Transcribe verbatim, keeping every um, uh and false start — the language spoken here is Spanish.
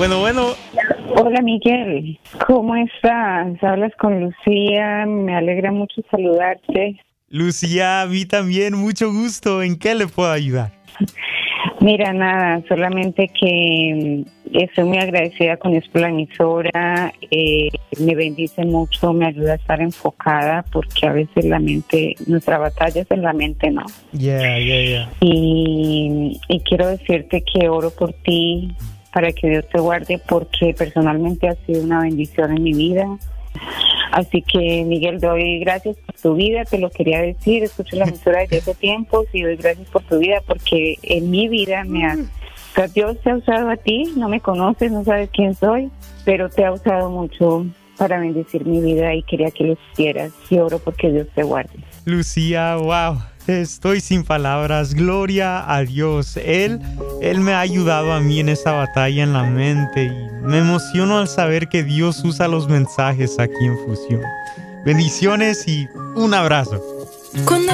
Bueno, bueno. Hola Miguel, ¿cómo estás? Hablas con Lucía, me alegra mucho saludarte. Lucía, a mí también, mucho gusto. ¿En qué le puedo ayudar? Mira, nada, solamente que estoy muy agradecida con Dios por la emisora, eh, me bendice mucho, me ayuda a estar enfocada porque a veces la mente, nuestra batalla es en la mente, ¿no? Yeah, yeah, yeah. Y, y quiero decirte que oro por ti para que Dios te guarde porque personalmente ha sido una bendición en mi vida. Así que, Miguel, doy gracias por tu vida, te lo quería decir, escucho la emisora desde hace tiempo y doy gracias por tu vida porque en mi vida me has, o sea, Dios te ha usado a ti, no me conoces, no sabes quién soy, pero te ha usado mucho para bendecir mi vida y quería que lo hicieras y oro porque Dios te guarde. Lucía, wow, estoy sin palabras, gloria a Dios. Él, él me ha ayudado a mí en esta batalla en la mente y me emociono al saber que Dios usa los mensajes aquí en Fusión. Bendiciones y un abrazo. Cuando